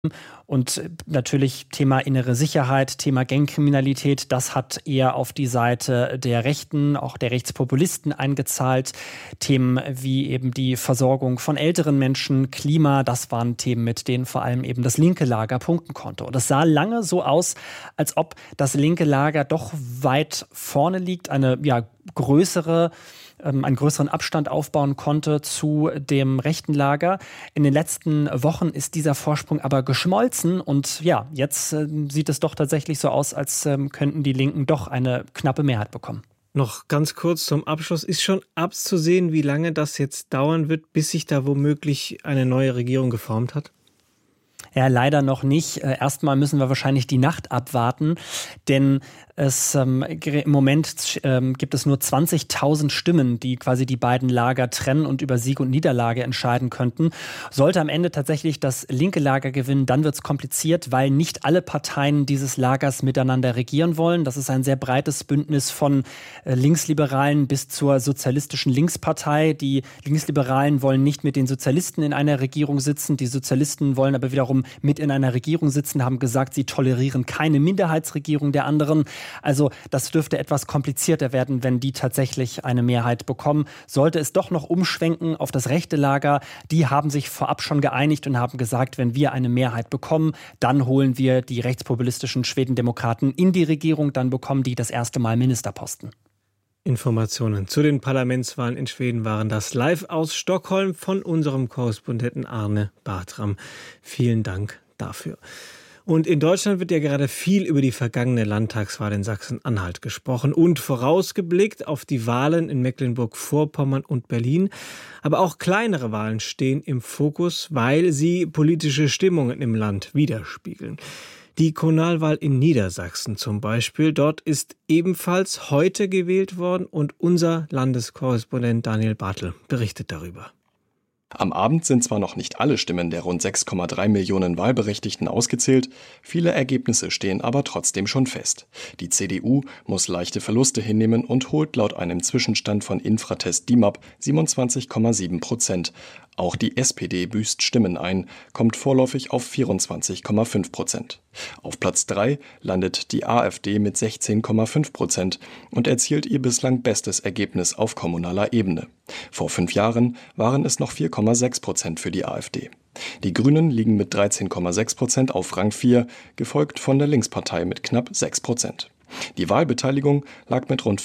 Und natürlich Thema innere Sicherheit, Thema Gangkriminalität, das hat eher auf die Seite der Rechten, auch der Rechtspopulisten eingezahlt. Themen wie eben die Versorgung von älteren Menschen, Klima, das waren Themen, mit denen vor allem eben das linke Lager punkten konnte. Und es sah lange so aus, als ob das linke Lager doch weit vorne liegt, einen größeren Abstand aufbauen konnte zu dem rechten Lager. In den letzten Wochen ist dieser Vorsprung aber geschmolzen und ja, jetzt sieht es doch tatsächlich so aus, als könnten die Linken doch eine knappe Mehrheit bekommen. Noch ganz kurz zum Abschluss. Ist schon abzusehen, wie lange das jetzt dauern wird, bis sich da womöglich eine neue Regierung geformt hat? Ja, leider noch nicht. Erstmal müssen wir wahrscheinlich die Nacht abwarten, denn im Moment gibt es nur 20.000 Stimmen, die quasi die beiden Lager trennen und über Sieg und Niederlage entscheiden könnten. Sollte am Ende tatsächlich das linke Lager gewinnen, dann wird es kompliziert, weil nicht alle Parteien dieses Lagers miteinander regieren wollen. Das ist ein sehr breites Bündnis von Linksliberalen bis zur sozialistischen Linkspartei. Die Linksliberalen wollen nicht mit den Sozialisten in einer Regierung sitzen. Die Sozialisten wollen aber wiederum mit in einer Regierung sitzen, haben gesagt, sie tolerieren keine Minderheitsregierung der anderen. Also das dürfte etwas komplizierter werden, wenn die tatsächlich eine Mehrheit bekommen. Sollte es doch noch umschwenken auf das rechte Lager, die haben sich vorab schon geeinigt und haben gesagt, wenn wir eine Mehrheit bekommen, dann holen wir die rechtspopulistischen Schwedendemokraten in die Regierung, dann bekommen die das erste Mal Ministerposten. Informationen zu den Parlamentswahlen in Schweden waren das live aus Stockholm von unserem Korrespondenten Arne Bartram. Vielen Dank dafür. Und in Deutschland wird ja gerade viel über die vergangene Landtagswahl in Sachsen-Anhalt gesprochen und vorausgeblickt auf die Wahlen in Mecklenburg-Vorpommern und Berlin. Aber auch kleinere Wahlen stehen im Fokus, weil sie politische Stimmungen im Land widerspiegeln. Die Kommunalwahl in Niedersachsen zum Beispiel, dort ist ebenfalls heute gewählt worden und unser Landeskorrespondent Daniel Bartel berichtet darüber. Am Abend sind zwar noch nicht alle Stimmen der rund 6,3 Millionen Wahlberechtigten ausgezählt, viele Ergebnisse stehen aber trotzdem schon fest. Die CDU muss leichte Verluste hinnehmen und holt laut einem Zwischenstand von Infratest DIMAP 27,7%. Auch die SPD büßt Stimmen ein, kommt vorläufig auf 24,5%. Auf Platz 3 landet die AfD mit 16,5% und erzielt ihr bislang bestes Ergebnis auf kommunaler Ebene. Vor 5 Jahren waren es noch 4,6% für die AfD. Die Grünen liegen mit 13,6% auf Rang 4, gefolgt von der Linkspartei mit knapp 6%. Die Wahlbeteiligung lag mit rund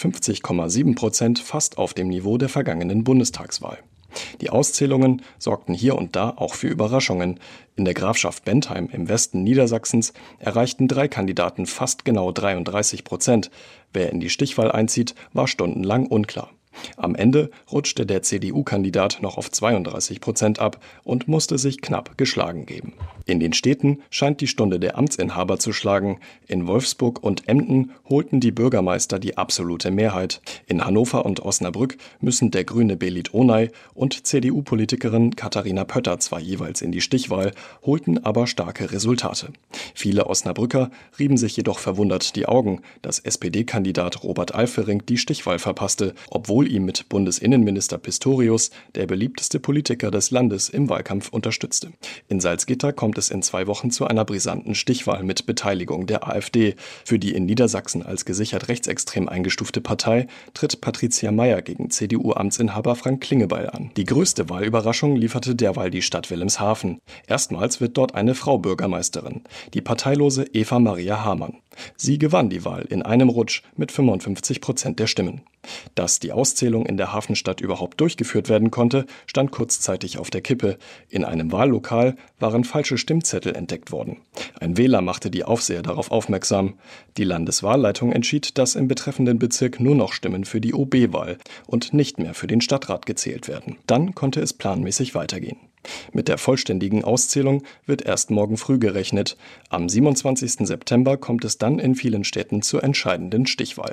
50,7% fast auf dem Niveau der vergangenen Bundestagswahl. Die Auszählungen sorgten hier und da auch für Überraschungen. In der Grafschaft Bentheim im Westen Niedersachsens erreichten 3 Kandidaten fast genau 33%. Wer in die Stichwahl einzieht, war stundenlang unklar. Am Ende rutschte der CDU-Kandidat noch auf 32% ab und musste sich knapp geschlagen geben. In den Städten scheint die Stunde der Amtsinhaber zu schlagen. In Wolfsburg und Emden holten die Bürgermeister die absolute Mehrheit. In Hannover und Osnabrück müssen der grüne Belit Onay und CDU-Politikerin Katharina Pötter zwar jeweils in die Stichwahl, holten aber starke Resultate. Viele Osnabrücker rieben sich jedoch verwundert die Augen, dass SPD-Kandidat Robert Alfering die Stichwahl verpasste, obwohl ihm mit Bundesinnenminister Pistorius der beliebteste Politiker des Landes im Wahlkampf unterstützte. In Salzgitter kommt es in 2 Wochen zu einer brisanten Stichwahl mit Beteiligung der AfD. Für die in Niedersachsen als gesichert rechtsextrem eingestufte Partei tritt Patricia Mayr gegen CDU-Amtsinhaber Frank Klingebeil an. Die größte Wahlüberraschung lieferte derweil die Stadt Wilhelmshaven. Erstmals wird dort eine Frau Bürgermeisterin, die parteilose Eva Maria Hamann. Sie gewann die Wahl in einem Rutsch mit 55% der Stimmen. Dass die Auszählung in der Hafenstadt überhaupt durchgeführt werden konnte, stand kurzzeitig auf der Kippe. In einem Wahllokal waren falsche Stimmzettel entdeckt worden. Ein Wähler machte die Aufseher darauf aufmerksam. Die Landeswahlleitung entschied, dass im betreffenden Bezirk nur noch Stimmen für die OB-Wahl und nicht mehr für den Stadtrat gezählt werden. Dann konnte es planmäßig weitergehen. Mit der vollständigen Auszählung wird erst morgen früh gerechnet. Am 27. September kommt es dann in vielen Städten zur entscheidenden Stichwahl.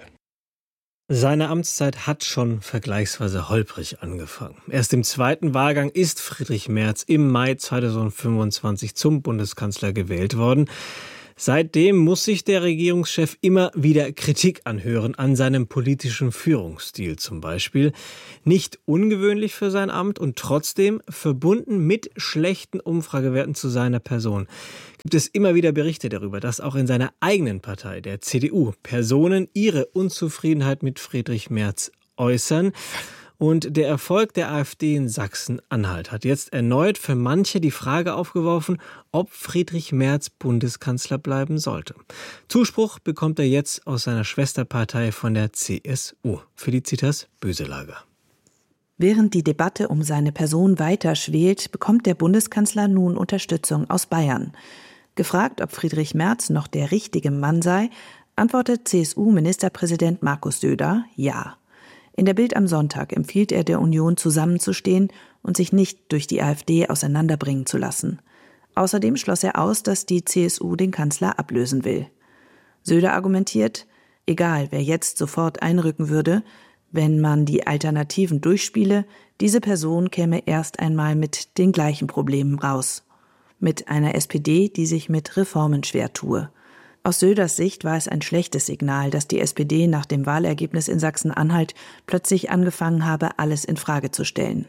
Seine Amtszeit hat schon vergleichsweise holprig angefangen. Erst im zweiten Wahlgang ist Friedrich Merz im Mai 2025 zum Bundeskanzler gewählt worden. Seitdem muss sich der Regierungschef immer wieder Kritik anhören an seinem politischen Führungsstil zum Beispiel. Nicht ungewöhnlich für sein Amt und trotzdem verbunden mit schlechten Umfragewerten zu seiner Person. Gibt es immer wieder Berichte darüber, dass auch in seiner eigenen Partei, der CDU, Personen ihre Unzufriedenheit mit Friedrich Merz äußern. Und der Erfolg der AfD in Sachsen-Anhalt hat jetzt erneut für manche die Frage aufgeworfen, ob Friedrich Merz Bundeskanzler bleiben sollte. Zuspruch bekommt er jetzt aus seiner Schwesterpartei von der CSU. Felicitas Böselager. Während die Debatte um seine Person weiter schwelt, bekommt der Bundeskanzler nun Unterstützung aus Bayern. Gefragt, ob Friedrich Merz noch der richtige Mann sei, antwortet CSU-Ministerpräsident Markus Söder ja. In der Bild am Sonntag empfiehlt er der Union, zusammenzustehen und sich nicht durch die AfD auseinanderbringen zu lassen. Außerdem schloss er aus, dass die CSU den Kanzler ablösen will. Söder argumentiert, egal wer jetzt sofort einrücken würde, wenn man die Alternativen durchspiele, diese Person käme erst einmal mit den gleichen Problemen raus. Mit einer SPD, die sich mit Reformen schwer tue. Aus Söders Sicht war es ein schlechtes Signal, dass die SPD nach dem Wahlergebnis in Sachsen-Anhalt plötzlich angefangen habe, alles in Frage zu stellen.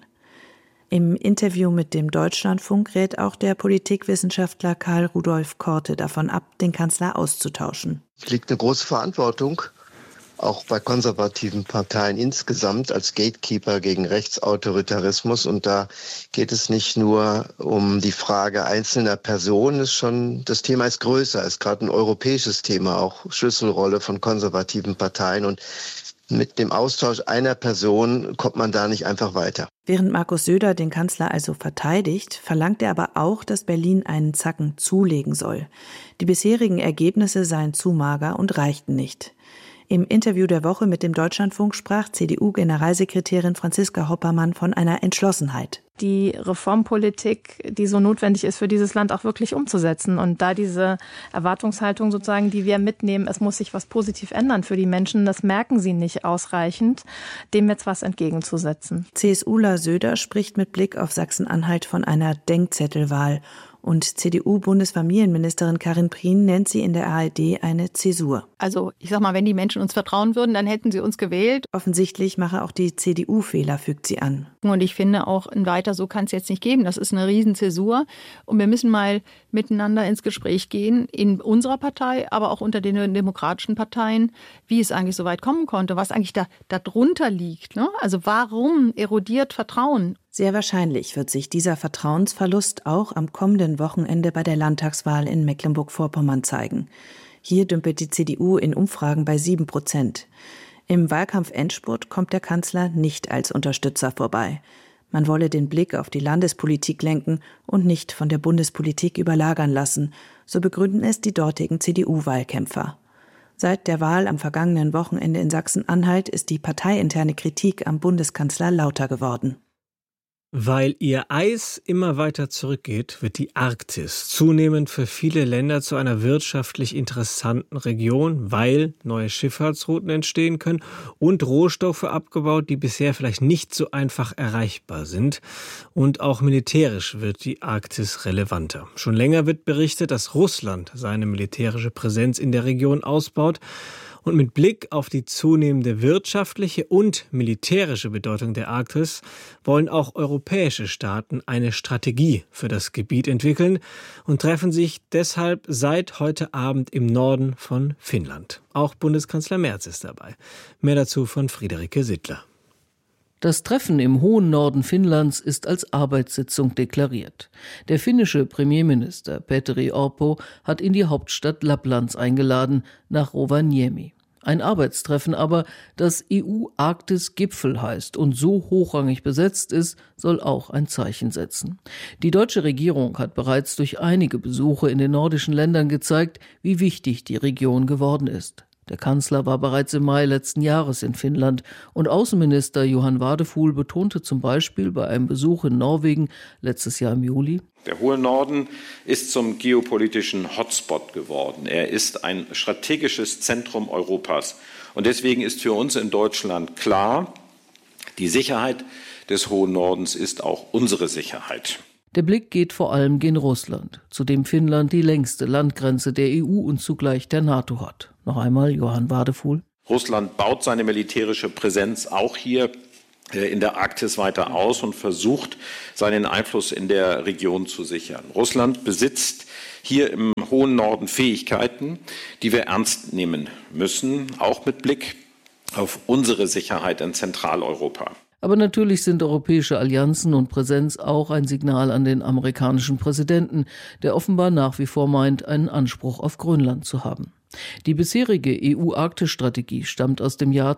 Im Interview mit dem Deutschlandfunk rät auch der Politikwissenschaftler Karl Rudolf Korte davon ab, den Kanzler auszutauschen. Es liegt eine große Verantwortung, auch bei konservativen Parteien insgesamt, als Gatekeeper gegen Rechtsautoritarismus. Und da geht es nicht nur um die Frage einzelner Personen, das Thema ist größer, ist gerade ein europäisches Thema, auch Schlüsselrolle von konservativen Parteien. Und mit dem Austausch einer Person kommt man da nicht einfach weiter. Während Markus Söder den Kanzler also verteidigt, verlangt er aber auch, dass Berlin einen Zacken zulegen soll. Die bisherigen Ergebnisse seien zu mager und reichten nicht. Im Interview der Woche mit dem Deutschlandfunk sprach CDU-Generalsekretärin Franziska Hoppermann von einer Entschlossenheit. Die Reformpolitik, die so notwendig ist für dieses Land, auch wirklich umzusetzen. Und da diese Erwartungshaltung sozusagen, die wir mitnehmen, es muss sich was positiv ändern für die Menschen, das merken sie nicht ausreichend, dem jetzt was entgegenzusetzen. CSUler Söder spricht mit Blick auf Sachsen-Anhalt von einer Denkzettelwahl. Und CDU-Bundesfamilienministerin Karin Prien nennt sie in der ARD eine Zäsur. Also ich sag mal, wenn die Menschen uns vertrauen würden, dann hätten sie uns gewählt. Offensichtlich mache auch die CDU Fehler, fügt sie an. Und ich finde auch, weiter so kann es jetzt nicht geben. Das ist eine Riesenzäsur. Und wir müssen mal miteinander ins Gespräch gehen, in unserer Partei, aber auch unter den demokratischen Parteien, wie es eigentlich so weit kommen konnte, was eigentlich da drunter liegt. Ne? Also warum erodiert Vertrauen? Sehr wahrscheinlich wird sich dieser Vertrauensverlust auch am kommenden Wochenende bei der Landtagswahl in Mecklenburg-Vorpommern zeigen. Hier dümpelt die CDU in Umfragen bei 7%. Im Wahlkampf-Endspurt kommt der Kanzler nicht als Unterstützer vorbei. Man wolle den Blick auf die Landespolitik lenken und nicht von der Bundespolitik überlagern lassen, so begründen es die dortigen CDU-Wahlkämpfer. Seit der Wahl am vergangenen Wochenende in Sachsen-Anhalt ist die parteiinterne Kritik am Bundeskanzler lauter geworden. Weil ihr Eis immer weiter zurückgeht, wird die Arktis zunehmend für viele Länder zu einer wirtschaftlich interessanten Region, weil neue Schifffahrtsrouten entstehen können und Rohstoffe abgebaut, die bisher vielleicht nicht so einfach erreichbar sind. Und auch militärisch wird die Arktis relevanter. Schon länger wird berichtet, dass Russland seine militärische Präsenz in der Region ausbaut. Und mit Blick auf die zunehmende wirtschaftliche und militärische Bedeutung der Arktis wollen auch europäische Staaten eine Strategie für das Gebiet entwickeln und treffen sich deshalb seit heute Abend im Norden von Finnland. Auch Bundeskanzler Merz ist dabei. Mehr dazu von Friederike Sittler. Das Treffen im hohen Norden Finnlands ist als Arbeitssitzung deklariert. Der finnische Premierminister Petteri Orpo hat in die Hauptstadt Lapplands eingeladen, nach Rovaniemi. Ein Arbeitstreffen aber, das EU-Arktis-Gipfel heißt und so hochrangig besetzt ist, soll auch ein Zeichen setzen. Die deutsche Regierung hat bereits durch einige Besuche in den nordischen Ländern gezeigt, wie wichtig die Region geworden ist. Der Kanzler war bereits im Mai letzten Jahres in Finnland und Außenminister Johan Wadefuhl betonte zum Beispiel bei einem Besuch in Norwegen letztes Jahr im Juli: Der hohe Norden ist zum geopolitischen Hotspot geworden. Er ist ein strategisches Zentrum Europas. Und deswegen ist für uns in Deutschland klar, die Sicherheit des hohen Nordens ist auch unsere Sicherheit. Der Blick geht vor allem gen Russland, zu dem Finnland die längste Landgrenze der EU und zugleich der NATO hat. Noch einmal Johann Wadefuhl. Russland baut seine militärische Präsenz auch hier in der Arktis weiter aus und versucht, seinen Einfluss in der Region zu sichern. Russland besitzt hier im hohen Norden Fähigkeiten, die wir ernst nehmen müssen, auch mit Blick auf unsere Sicherheit in Zentraleuropa. Aber natürlich sind europäische Allianzen und Präsenz auch ein Signal an den amerikanischen Präsidenten, der offenbar nach wie vor meint, einen Anspruch auf Grönland zu haben. Die bisherige EU-Arktis-Strategie stammt aus dem Jahr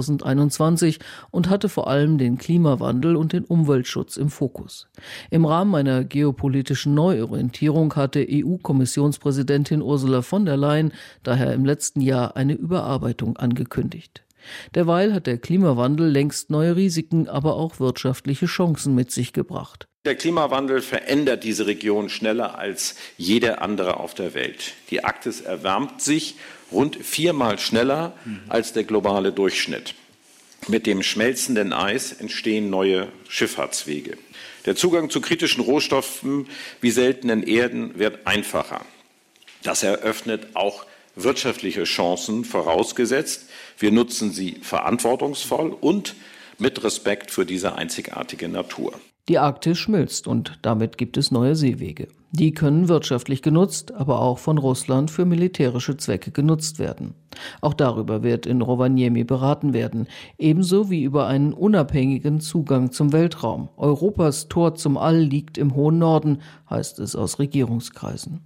2021 und hatte vor allem den Klimawandel und den Umweltschutz im Fokus. Im Rahmen einer geopolitischen Neuorientierung hatte EU-Kommissionspräsidentin Ursula von der Leyen daher im letzten Jahr eine Überarbeitung angekündigt. Derweil hat der Klimawandel längst neue Risiken, aber auch wirtschaftliche Chancen mit sich gebracht. Der Klimawandel verändert diese Region schneller als jede andere auf der Welt. Die Arktis erwärmt sich rund 4-mal schneller als der globale Durchschnitt. Mit dem schmelzenden Eis entstehen neue Schifffahrtswege. Der Zugang zu kritischen Rohstoffen wie seltenen Erden wird einfacher. Das eröffnet auch wirtschaftliche Chancen, vorausgesetzt, wir nutzen sie verantwortungsvoll und mit Respekt für diese einzigartige Natur. Die Arktis schmilzt und damit gibt es neue Seewege. Die können wirtschaftlich genutzt, aber auch von Russland für militärische Zwecke genutzt werden. Auch darüber wird in Rovaniemi beraten werden, ebenso wie über einen unabhängigen Zugang zum Weltraum. Europas Tor zum All liegt im hohen Norden, heißt es aus Regierungskreisen.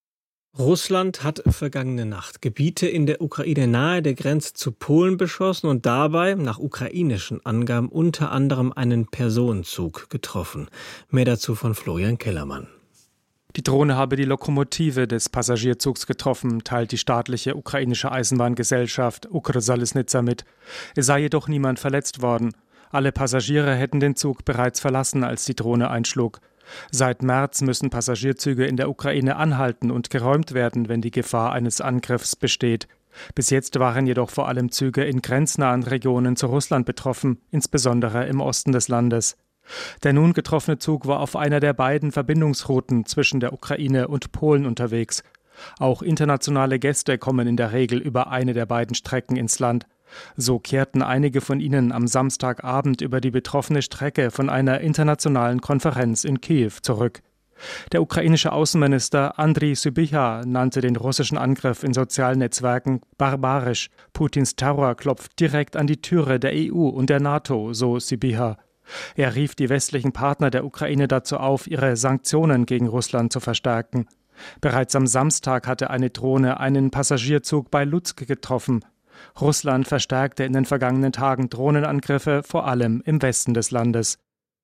Russland hat vergangene Nacht Gebiete in der Ukraine nahe der Grenze zu Polen beschossen und dabei, nach ukrainischen Angaben, unter anderem einen Personenzug getroffen. Mehr dazu von Florian Kellermann. Die Drohne habe die Lokomotive des Passagierzugs getroffen, teilt die staatliche ukrainische Eisenbahngesellschaft Ukrzaliznytsia mit. Es sei jedoch niemand verletzt worden. Alle Passagiere hätten den Zug bereits verlassen, als die Drohne einschlug. Seit März müssen Passagierzüge in der Ukraine anhalten und geräumt werden, wenn die Gefahr eines Angriffs besteht. Bis jetzt waren jedoch vor allem Züge in grenznahen Regionen zu Russland betroffen, insbesondere im Osten des Landes. Der nun getroffene Zug war auf einer der beiden Verbindungsrouten zwischen der Ukraine und Polen unterwegs. Auch internationale Gäste kommen in der Regel über eine der beiden Strecken ins Land. So kehrten einige von ihnen am Samstagabend über die betroffene Strecke von einer internationalen Konferenz in Kiew zurück. Der ukrainische Außenminister Andriy Sybiha nannte den russischen Angriff in sozialen Netzwerken barbarisch. Putins Terror klopft direkt an die Türe der EU und der NATO, so Sybiha. Er rief die westlichen Partner der Ukraine dazu auf, ihre Sanktionen gegen Russland zu verstärken. Bereits am Samstag hatte eine Drohne einen Passagierzug bei Lutsk getroffen. Russland verstärkte in den vergangenen Tagen Drohnenangriffe, vor allem im Westen des Landes.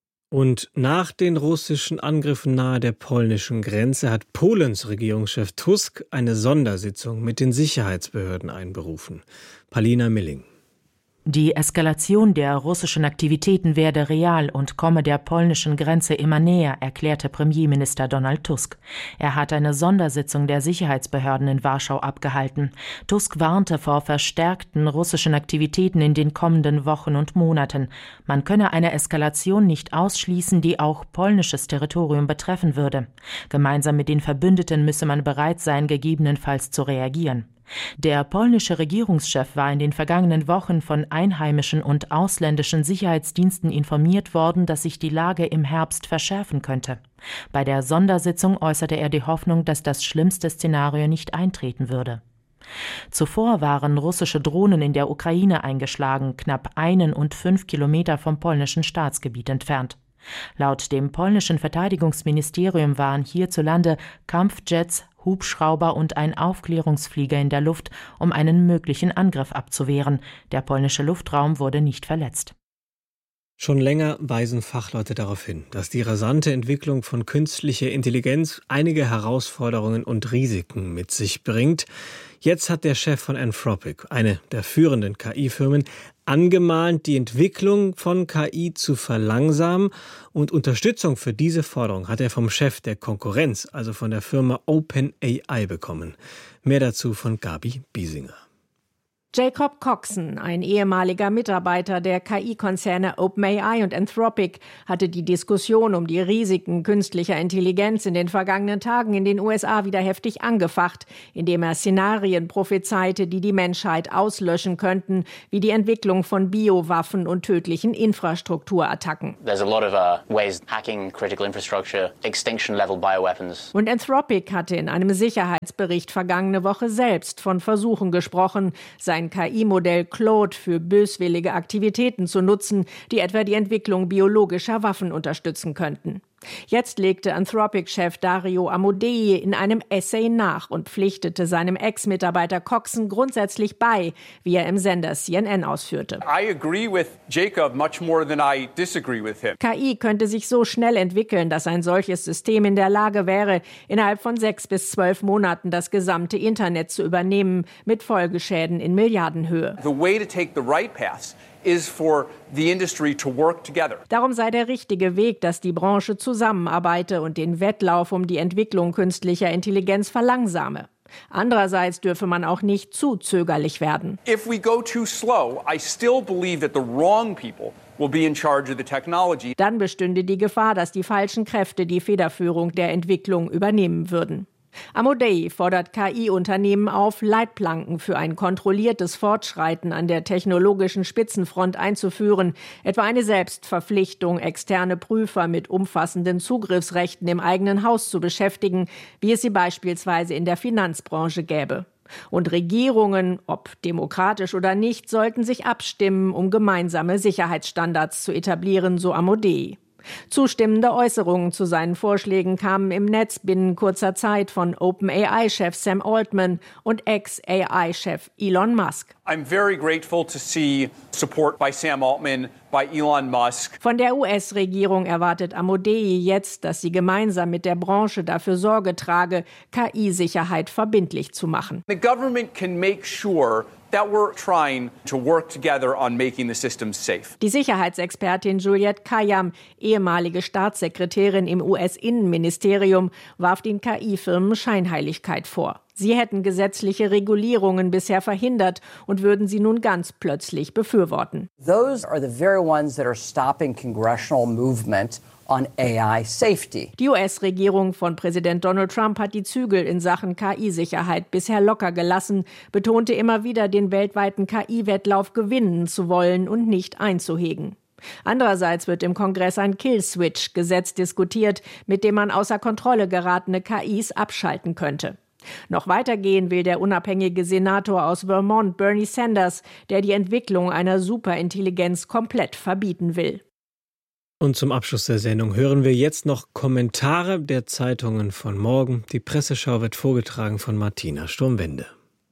Und nach den russischen Angriffen nahe der polnischen Grenze hat Polens Regierungschef Tusk eine Sondersitzung mit den Sicherheitsbehörden einberufen. Palina Milling. Die Eskalation der russischen Aktivitäten werde real und komme der polnischen Grenze immer näher, erklärte Premierminister Donald Tusk. Er hat eine Sondersitzung der Sicherheitsbehörden in Warschau abgehalten. Tusk warnte vor verstärkten russischen Aktivitäten in den kommenden Wochen und Monaten. Man könne eine Eskalation nicht ausschließen, die auch polnisches Territorium betreffen würde. Gemeinsam mit den Verbündeten müsse man bereit sein, gegebenenfalls zu reagieren. Der polnische Regierungschef war in den vergangenen Wochen von einheimischen und ausländischen Sicherheitsdiensten informiert worden, dass sich die Lage im Herbst verschärfen könnte. Bei der Sondersitzung äußerte er die Hoffnung, dass das schlimmste Szenario nicht eintreten würde. Zuvor waren russische Drohnen in der Ukraine eingeschlagen, knapp 1 und 5 Kilometer vom polnischen Staatsgebiet entfernt. Laut dem polnischen Verteidigungsministerium waren hierzulande Kampfjets, Hubschrauber und ein Aufklärungsflieger in der Luft, um einen möglichen Angriff abzuwehren. Der polnische Luftraum wurde nicht verletzt. Schon länger weisen Fachleute darauf hin, dass die rasante Entwicklung von künstlicher Intelligenz einige Herausforderungen und Risiken mit sich bringt. Jetzt hat der Chef von Anthropic, eine der führenden KI-Firmen, angemahnt, die Entwicklung von KI zu verlangsamen, und Unterstützung für diese Forderung hat er vom Chef der Konkurrenz, also von der Firma OpenAI, bekommen. Mehr dazu von Gabi Biesinger. Jacob Coxon, ein ehemaliger Mitarbeiter der KI-Konzerne OpenAI und Anthropic, hatte die Diskussion um die Risiken künstlicher Intelligenz in den vergangenen Tagen in den USA wieder heftig angefacht, indem er Szenarien prophezeite, die die Menschheit auslöschen könnten, wie die Entwicklung von Biowaffen und tödlichen Infrastrukturattacken. There's a lot of ways hacking critical infrastructure, extinction-level bioweapons. Und Anthropic hatte in einem Sicherheitsbericht vergangene Woche selbst von Versuchen gesprochen, sein KI-Modell Claude für böswillige Aktivitäten zu nutzen, die etwa die Entwicklung biologischer Waffen unterstützen könnten. Jetzt legte Anthropic-Chef Dario Amodei in einem Essay nach und pflichtete seinem Ex-Mitarbeiter Coxon grundsätzlich bei, wie er im Sender CNN ausführte. I agree with Jacob much more than I disagree with him. KI könnte sich so schnell entwickeln, dass ein solches System in der Lage wäre, innerhalb von 6 bis 12 Monaten das gesamte Internet zu übernehmen, mit Folgeschäden in Milliardenhöhe. The way to take the right path is for the industry to work together. Darum sei der richtige Weg, dass die Branche zusammenarbeite und den Wettlauf um die Entwicklung künstlicher Intelligenz verlangsame. Andererseits dürfe man auch nicht zu zögerlich werden. If we go too slow, I still believe that the wrong people will be in charge of the technology. Dann bestünde die Gefahr, dass die falschen Kräfte die Federführung der Entwicklung übernehmen würden. Amodei fordert KI-Unternehmen auf, Leitplanken für ein kontrolliertes Fortschreiten an der technologischen Spitzenfront einzuführen, etwa eine Selbstverpflichtung, externe Prüfer mit umfassenden Zugriffsrechten im eigenen Haus zu beschäftigen, wie es sie beispielsweise in der Finanzbranche gäbe. Und Regierungen, ob demokratisch oder nicht, sollten sich abstimmen, um gemeinsame Sicherheitsstandards zu etablieren, so Amodei. Zustimmende Äußerungen zu seinen Vorschlägen kamen im Netz binnen kurzer Zeit von OpenAI-Chef Sam Altman und Ex-AI-Chef Elon Musk. I'm very grateful to see support by Sam Altman, by Elon Musk. Von der US-Regierung erwartet Amodei jetzt, dass sie gemeinsam mit der Branche dafür Sorge trage, KI-Sicherheit verbindlich zu machen. The government can make sure that we're trying to work together on making the system safe. Die Sicherheitsexpertin Juliette Kayyem, ehemalige Staatssekretärin im US-Innenministerium, warf den KI-Firmen Scheinheiligkeit vor. Sie hätten gesetzliche Regulierungen bisher verhindert und würden sie nun ganz plötzlich befürworten. Those are the very ones that are stopping congressional movement on AI safety. Die US-Regierung von Präsident Donald Trump hat die Zügel in Sachen KI-Sicherheit bisher locker gelassen, betonte immer wieder, den weltweiten KI-Wettlauf gewinnen zu wollen und nicht einzuhegen. Andererseits wird im Kongress ein Kill-Switch-Gesetz diskutiert, mit dem man außer Kontrolle geratene KIs abschalten könnte. Noch weiter gehen will der unabhängige Senator aus Vermont, Bernie Sanders, der die Entwicklung einer Superintelligenz komplett verbieten will. Und zum Abschluss der Sendung hören wir jetzt noch Kommentare der Zeitungen von morgen. Die Presseschau wird vorgetragen von Martina Sturmwende.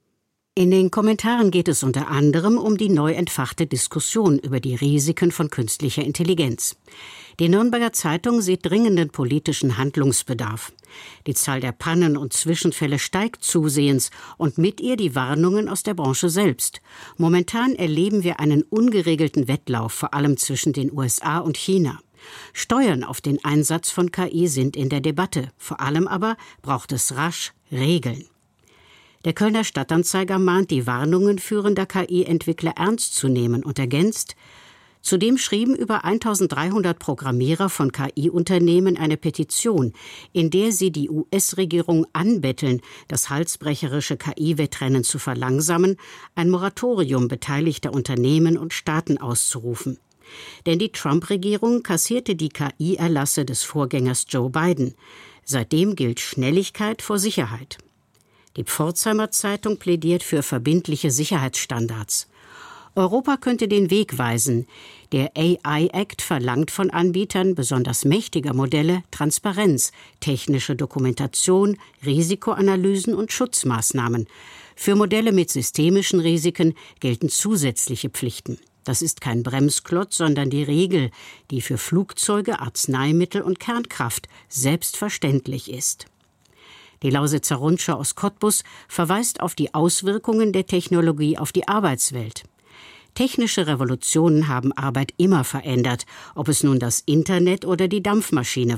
In den Kommentaren geht es unter anderem um die neu entfachte Diskussion über die Risiken von künstlicher Intelligenz. Die Nürnberger Zeitung sieht dringenden politischen Handlungsbedarf. Die Zahl der Pannen und Zwischenfälle steigt zusehends und mit ihr die Warnungen aus der Branche selbst. Momentan erleben wir einen ungeregelten Wettlauf, vor allem zwischen den USA und China. Steuern auf den Einsatz von KI sind in der Debatte. Vor allem aber braucht es rasch Regeln. Der Kölner Stadtanzeiger mahnt, die Warnungen führender KI-Entwickler ernst zu nehmen und ergänzt: Zudem schrieben über 1300 Programmierer von KI-Unternehmen eine Petition, in der sie die US-Regierung anbetteln, das halsbrecherische KI-Wettrennen zu verlangsamen, ein Moratorium beteiligter Unternehmen und Staaten auszurufen. Denn die Trump-Regierung kassierte die KI-Erlasse des Vorgängers Joe Biden. Seitdem gilt Schnelligkeit vor Sicherheit. Die Pforzheimer Zeitung plädiert für verbindliche Sicherheitsstandards. Europa könnte den Weg weisen. Der AI-Act verlangt von Anbietern besonders mächtiger Modelle Transparenz, technische Dokumentation, Risikoanalysen und Schutzmaßnahmen. Für Modelle mit systemischen Risiken gelten zusätzliche Pflichten. Das ist kein Bremsklotz, sondern die Regel, die für Flugzeuge, Arzneimittel und Kernkraft selbstverständlich ist. Die Lausitzer Rundschau aus Cottbus verweist auf die Auswirkungen der Technologie auf die Arbeitswelt. Technische Revolutionen haben Arbeit immer verändert, ob es nun das Internet oder die Dampfmaschine war.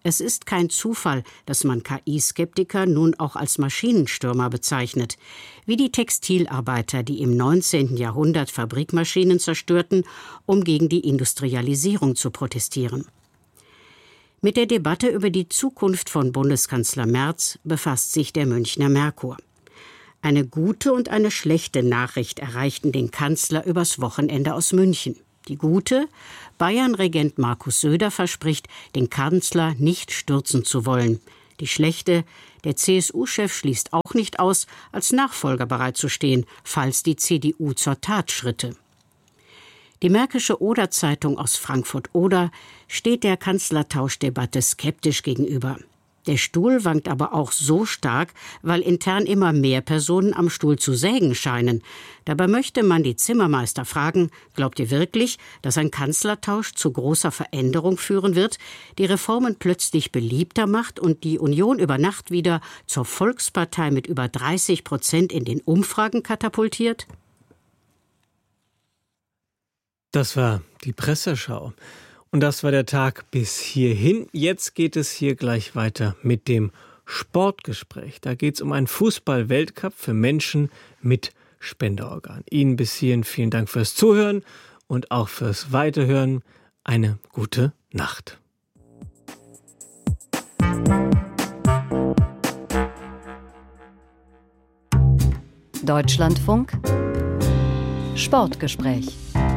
Es ist kein Zufall, dass man KI-Skeptiker nun auch als Maschinenstürmer bezeichnet, wie die Textilarbeiter, die im 19. Jahrhundert Fabrikmaschinen zerstörten, um gegen die Industrialisierung zu protestieren. Mit der Debatte über die Zukunft von Bundeskanzler Merz befasst sich der Münchner Merkur. Eine gute und eine schlechte Nachricht erreichten den Kanzler übers Wochenende aus München. Die gute: Bayern-Regent Markus Söder verspricht, den Kanzler nicht stürzen zu wollen. Die schlechte: der CSU-Chef schließt auch nicht aus, als Nachfolger bereitzustehen, falls die CDU zur Tat schritte. Die Märkische Oder-Zeitung aus Frankfurt-Oder steht der Kanzlertauschdebatte skeptisch gegenüber. Der Stuhl wankt aber auch so stark, weil intern immer mehr Personen am Stuhl zu sägen scheinen. Dabei möchte man die Zimmermeister fragen: Glaubt ihr wirklich, dass ein Kanzlertausch zu großer Veränderung führen wird, die Reformen plötzlich beliebter macht und die Union über Nacht wieder zur Volkspartei mit über 30% in den Umfragen katapultiert? Das war die Presseschau. Und das war der Tag bis hierhin. Jetzt geht es hier gleich weiter mit dem Sportgespräch. Da geht es um einen Fußball-Weltcup für Menschen mit Spenderorgan. Ihnen bis hierhin vielen Dank fürs Zuhören und auch fürs Weiterhören. Eine gute Nacht. Deutschlandfunk Sportgespräch.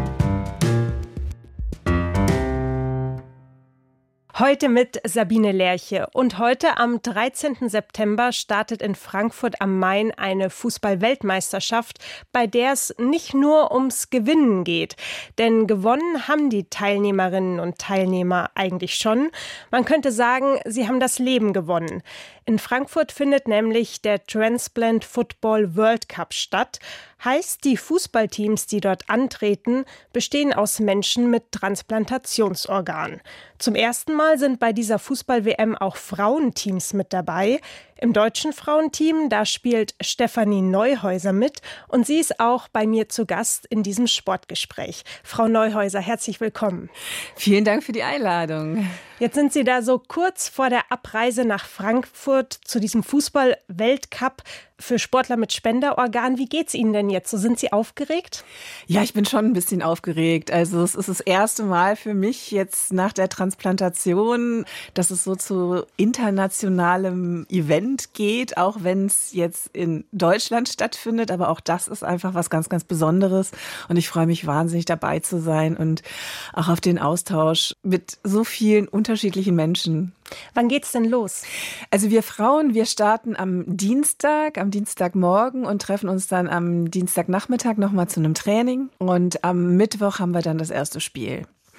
Heute mit Sabine Lerche. Und heute am 13. September startet in Frankfurt am Main eine Fußball-Weltmeisterschaft, bei der es nicht nur ums Gewinnen geht. Denn gewonnen haben die Teilnehmerinnen und Teilnehmer eigentlich schon. Man könnte sagen, sie haben das Leben gewonnen. In Frankfurt findet nämlich der Transplant Football World Cup statt. Heißt, die Fußballteams, die dort antreten, bestehen aus Menschen mit Transplantationsorganen. Zum ersten Mal sind bei dieser Fußball-WM auch Frauenteams mit dabei. Im deutschen Frauenteam, da spielt Stefanie Neuhäuser mit und sie ist auch bei mir zu Gast in diesem Sportgespräch. Frau Neuhäuser, herzlich willkommen. Vielen Dank für die Einladung. Jetzt sind Sie da so kurz vor der Abreise nach Frankfurt zu diesem Fußball-Weltcup für Sportler mit Spenderorgan. Wie geht's Ihnen denn jetzt? So, sind Sie aufgeregt? Ja, ich bin schon ein bisschen aufgeregt. Also es ist das erste Mal für mich jetzt nach der Transplantation, dass es so zu internationalem Event geht, auch wenn es jetzt in Deutschland stattfindet. Aber auch das ist einfach was ganz, ganz Besonderes. Und ich freue mich wahnsinnig, dabei zu sein und auch auf den Austausch mit so vielen unterschiedlichen Menschen. Wann geht's denn los? Also wir Frauen, wir starten am Dienstagmorgen und treffen uns dann am Dienstagnachmittag nochmal zu einem Training. Und am Mittwoch haben wir dann das erste Spiel.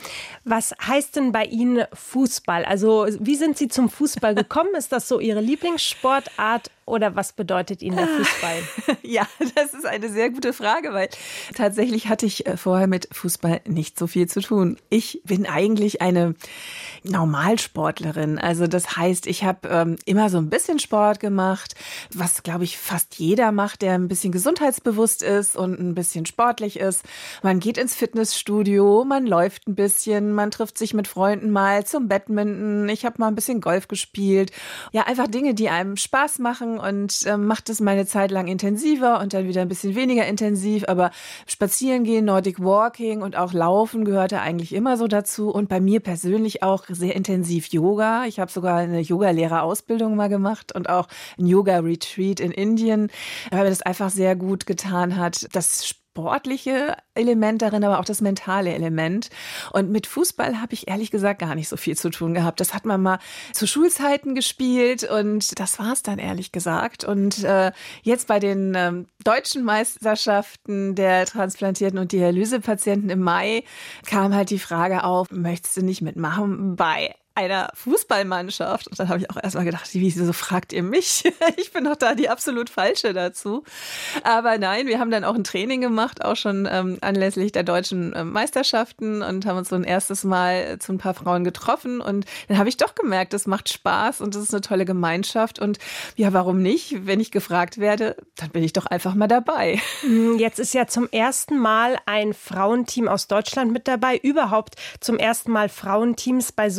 Was heißt denn bei Ihnen Fußball? Also wie sind Sie zum Fußball gekommen? Ist das so Ihre Lieblingssportart oder was bedeutet Ihnen der Fußball? Ja, das ist eine sehr gute Frage, weil tatsächlich hatte ich vorher mit Fußball nicht so viel zu tun. Ich bin eigentlich eine Normalsportlerin. Also das heißt, ich habe immer so ein bisschen Sport gemacht, was, glaube ich, fast jeder macht, der ein bisschen gesundheitsbewusst ist und ein bisschen sportlich ist. Man geht ins Fitnessstudio, man läuft ein bisschen, man trifft sich mit Freunden mal zum Badminton. Ich habe mal ein bisschen Golf gespielt. Ja, einfach Dinge, die einem Spaß machen und macht es meine Zeit lang intensiver und dann wieder ein bisschen weniger intensiv. Aber spazieren gehen, Nordic Walking und auch Laufen gehörte eigentlich immer so dazu. Und bei mir persönlich auch sehr intensiv Yoga. Ich habe sogar eine Yogalehrerausbildung mal gemacht und auch ein Yoga-Retreat in Indien, weil mir das einfach sehr gut getan hat. Das sportliche Element darin, aber auch das mentale Element. Und mit Fußball habe ich ehrlich gesagt gar nicht so viel zu tun gehabt. Das hat man mal zu Schulzeiten gespielt und das war es dann ehrlich gesagt. Und jetzt bei den deutschen Meisterschaften der Transplantierten und Dialysepatienten im Mai kam halt die Frage auf, möchtest du nicht mitmachen bei einer Fußballmannschaft? Und dann habe ich auch erstmal gedacht, wieso fragt ihr mich? Ich bin doch da die absolut Falsche dazu. Aber nein, wir haben dann auch ein Training gemacht, auch schon anlässlich der deutschen Meisterschaften und haben uns so ein erstes Mal zu ein paar Frauen getroffen. Und dann habe ich doch gemerkt, das macht Spaß und das ist eine tolle Gemeinschaft. Und ja, warum nicht? Wenn ich gefragt werde, dann bin ich doch einfach mal dabei. Jetzt ist ja zum ersten Mal ein Frauenteam aus Deutschland mit dabei. Überhaupt zum ersten Mal Frauenteams bei so einem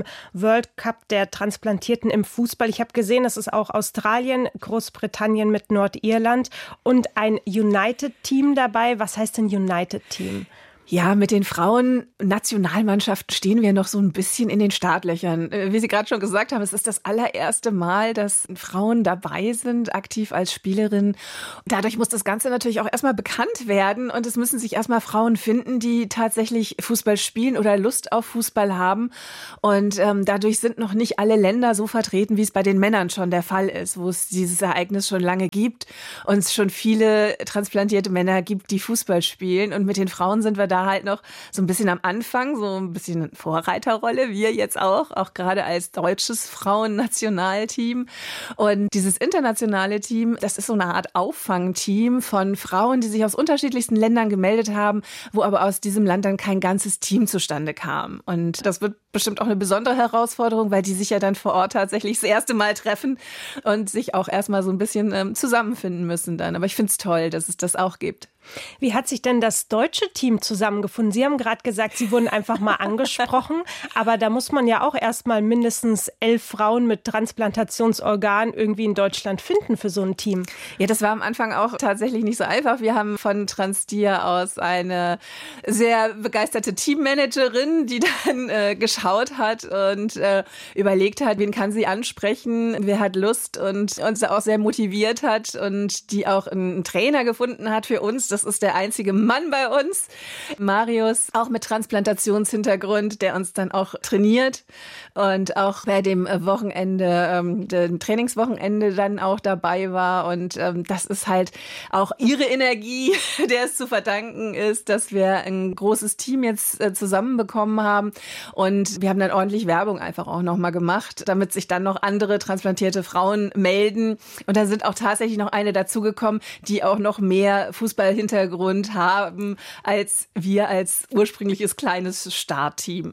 World Cup der Transplantierten im Fußball. Ich habe gesehen, es ist auch Australien, Großbritannien mit Nordirland und ein United-Team dabei. Was heißt denn United-Team? Ja, mit den Frauen-Nationalmannschaften stehen wir noch so ein bisschen in den Startlöchern. Wie Sie gerade schon gesagt haben, es ist das allererste Mal, dass Frauen dabei sind, aktiv als Spielerinnen. Dadurch muss das Ganze natürlich auch erstmal bekannt werden und es müssen sich erstmal Frauen finden, die tatsächlich Fußball spielen oder Lust auf Fußball haben. Und dadurch sind noch nicht alle Länder so vertreten, wie es bei den Männern schon der Fall ist, wo es dieses Ereignis schon lange gibt und es schon viele transplantierte Männer gibt, die Fußball spielen. Und mit den Frauen sind wir da halt noch so ein bisschen am Anfang, so ein bisschen Vorreiterrolle, wir jetzt auch gerade als deutsches Frauennationalteam. Und dieses internationale Team, das ist so eine Art Auffangteam von Frauen, die sich aus unterschiedlichsten Ländern gemeldet haben, wo aber aus diesem Land dann kein ganzes Team zustande kam. Und das wird bestimmt auch eine besondere Herausforderung, weil die sich ja dann vor Ort tatsächlich das erste Mal treffen und sich auch erstmal so ein bisschen zusammenfinden müssen dann. Aber ich finde es toll, dass es das auch gibt. Wie hat sich denn das deutsche Team zusammengefunden? Sie haben gerade gesagt, Sie wurden einfach mal angesprochen, aber da muss man ja auch erstmal mindestens 11 Frauen mit Transplantationsorgan irgendwie in Deutschland finden für so ein Team. Ja, das war am Anfang auch tatsächlich nicht so einfach. Wir haben von Transdia aus eine sehr begeisterte Teammanagerin, die dann geschaut hat und überlegt hat, wen kann sie ansprechen, wer hat Lust und uns auch sehr motiviert hat und die auch einen Trainer gefunden hat für uns. Das ist der einzige Mann bei uns. Marius, auch mit Transplantationshintergrund, der uns dann auch trainiert und auch bei dem Wochenende, dem Trainingswochenende dann auch dabei war. Und das ist halt auch ihre Energie, der es zu verdanken ist, dass wir ein großes Team jetzt zusammenbekommen haben. Und wir haben dann ordentlich Werbung einfach auch nochmal gemacht, damit sich dann noch andere transplantierte Frauen melden. Und da sind auch tatsächlich noch eine dazugekommen, die auch noch mehr Fußballhintergrund haben als wir als ursprüngliches kleines Startteam.